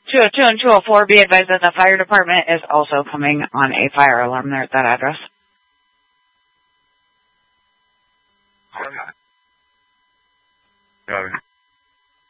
202 and 204, be advised that the fire department is also coming on a fire alarm there at that address. Okay. Got it.